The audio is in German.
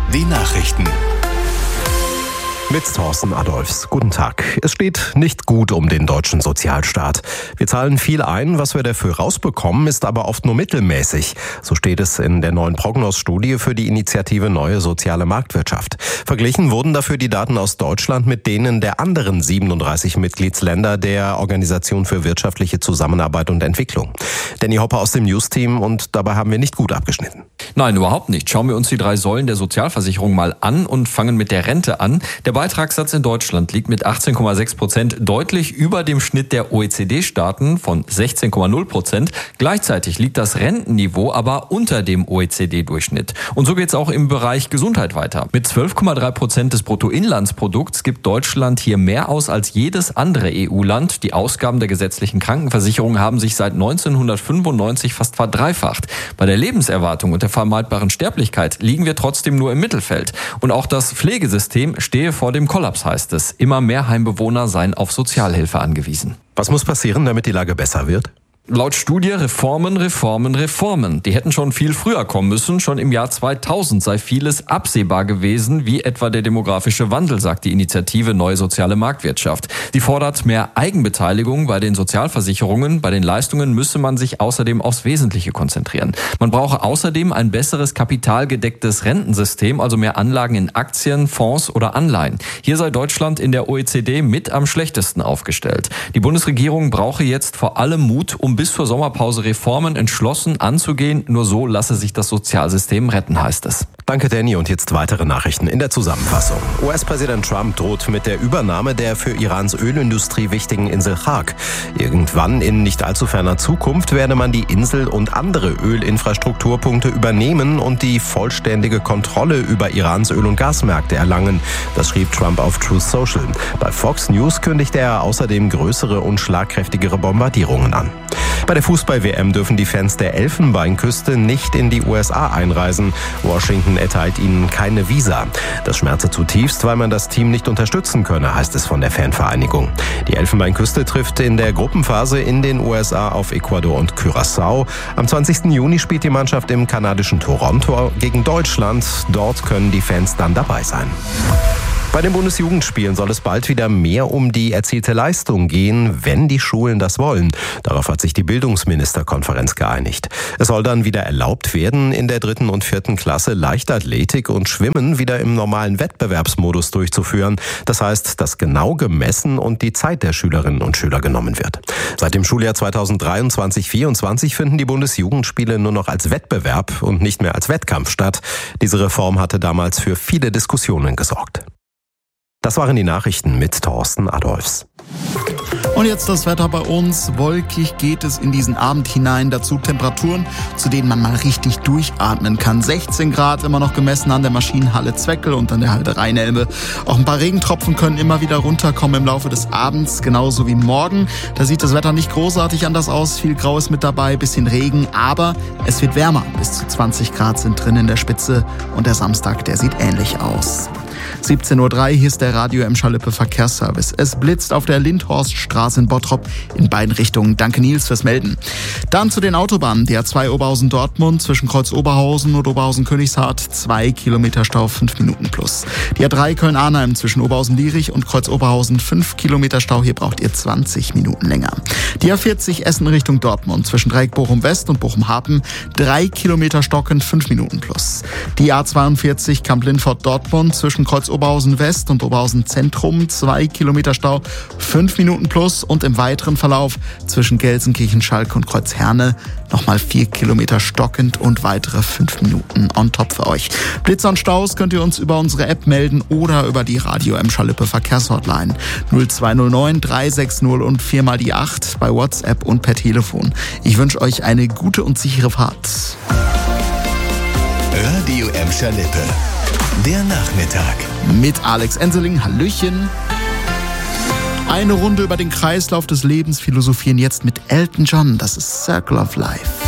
Die Nachrichten. Mit Thorsten Adolphs. Guten Tag. Es steht nicht gut um den deutschen Sozialstaat. Wir zahlen viel ein, was wir dafür rausbekommen, ist aber oft nur mittelmäßig. So steht es in der neuen Prognos-Studie für die Initiative Neue Soziale Marktwirtschaft. Verglichen wurden dafür die Daten aus Deutschland mit denen der anderen 37 Mitgliedsländer der Organisation für wirtschaftliche Zusammenarbeit und Entwicklung. Danny Hopper aus dem News-Team, und dabei haben wir nicht gut abgeschnitten. Nein, überhaupt nicht. Schauen wir uns die 3 Säulen der Sozialversicherung mal an und fangen mit der Rente an. Der Beitragssatz in Deutschland liegt mit 18,6% deutlich über dem Schnitt der OECD-Staaten von 16,0%. Gleichzeitig liegt das Rentenniveau aber unter dem OECD-Durchschnitt. Und so geht es auch im Bereich Gesundheit weiter. Mit 12,3% des Bruttoinlandsprodukts gibt Deutschland hier mehr aus als jedes andere EU-Land. Die Ausgaben der gesetzlichen Krankenversicherung haben sich seit 1995 fast verdreifacht. Bei der Lebenserwartung und der vermeidbaren Sterblichkeit liegen wir trotzdem nur im Mittelfeld. Und auch das Pflegesystem stehe vor dem Kollaps, heißt es. Immer mehr Heimbewohner seien auf Sozialhilfe angewiesen. Was muss passieren, damit die Lage besser wird? Laut Studie Reformen. Die hätten schon viel früher kommen müssen. Schon im Jahr 2000 sei vieles absehbar gewesen, wie etwa der demografische Wandel, sagt die Initiative Neue Soziale Marktwirtschaft. Sie fordert mehr Eigenbeteiligung bei den Sozialversicherungen. Bei den Leistungen müsse man sich außerdem aufs Wesentliche konzentrieren. Man brauche außerdem ein besseres kapitalgedecktes Rentensystem, also mehr Anlagen in Aktien, Fonds oder Anleihen. Hier sei Deutschland in der OECD mit am schlechtesten aufgestellt. Die Bundesregierung brauche jetzt vor allem Mut, um bis zur Sommerpause Reformen entschlossen anzugehen. Nur so lasse sich das Sozialsystem retten, heißt es. Danke, Danny. Und jetzt weitere Nachrichten in der Zusammenfassung. US-Präsident Trump droht mit der Übernahme der für Irans Ölindustrie wichtigen Insel Chag. Irgendwann in nicht allzu ferner Zukunft werde man die Insel und andere Ölinfrastrukturpunkte übernehmen und die vollständige Kontrolle über Irans Öl- und Gasmärkte erlangen. Das schrieb Trump auf Truth Social. Bei Fox News kündigte er außerdem größere und schlagkräftigere Bombardierungen an. Bei der Fußball-WM dürfen die Fans der Elfenbeinküste nicht in die USA einreisen. Washington erteilt ihnen keine Visa. Das schmerze zutiefst, weil man das Team nicht unterstützen könne, heißt es von der Fanvereinigung. Die Elfenbeinküste trifft in der Gruppenphase in den USA auf Ecuador und Curaçao. Am 20. Juni spielt die Mannschaft im kanadischen Toronto gegen Deutschland. Dort können die Fans dann dabei sein. Bei den Bundesjugendspielen soll es bald wieder mehr um die erzielte Leistung gehen, wenn die Schulen das wollen. Darauf hat sich die Bildungsministerkonferenz geeinigt. Es soll dann wieder erlaubt werden, in der 3. und 4. Klasse Leichtathletik und Schwimmen wieder im normalen Wettbewerbsmodus durchzuführen. Das heißt, dass genau gemessen und die Zeit der Schülerinnen und Schüler genommen wird. Seit dem Schuljahr 2023/24 finden die Bundesjugendspiele nur noch als Wettbewerb und nicht mehr als Wettkampf statt. Diese Reform hatte damals für viele Diskussionen gesorgt. Das waren die Nachrichten mit Thorsten Adolphs. Und jetzt das Wetter bei uns. Wolkig geht es in diesen Abend hinein. Dazu Temperaturen, zu denen man mal richtig durchatmen kann. 16 Grad immer noch gemessen an der Maschinenhalle Zweckel und an der Halde Rheinelbe. Auch ein paar Regentropfen können immer wieder runterkommen im Laufe des Abends, genauso wie morgen. Da sieht das Wetter nicht großartig anders aus. Viel Grau ist mit dabei, bisschen Regen, aber es wird wärmer. Bis zu 20 Grad sind drin in der Spitze und der Samstag, der sieht ähnlich aus. 17:03 Uhr, hier ist der Radio Emscher-Lippe Verkehrsservice. Es blitzt auf der Lindhorststraße in Bottrop in beiden Richtungen. Danke Nils fürs Melden. Dann zu den Autobahnen. Die A2 Oberhausen-Dortmund zwischen Kreuz Oberhausen und Oberhausen-Königshardt 2 Kilometer Stau, 5 Minuten plus. Die A3 Köln-Arnheim zwischen Oberhausen-Lierich und Kreuz Oberhausen 5 Kilometer Stau. Hier braucht ihr 20 Minuten länger. Die A40 Essen Richtung Dortmund zwischen Dreieck Bochum-West und Bochum-Hapen 3 Kilometer stockend, 5 Minuten plus. Die A42 Kamp-Lindfort-Dortmund zwischen Kreuz Oberhausen West und Oberhausen Zentrum 2 Kilometer Stau, 5 Minuten plus, und im weiteren Verlauf zwischen Gelsenkirchen, Schalke und Kreuz Herne nochmal 4 Kilometer stockend und weitere 5 Minuten on top für euch. Blitzer und Staus könnt ihr uns über unsere App melden oder über die Radio Emscher-Lippe Verkehrshotline 0209 360 und 4 mal die 8 bei WhatsApp und per Telefon. Ich wünsche euch eine gute und sichere Fahrt. Radio Emscher-Lippe. Der Nachmittag. Mit Alex Enseling. Hallöchen. Eine Runde über den Kreislauf des Lebens philosophieren jetzt mit Elton John. Das ist Circle of Life.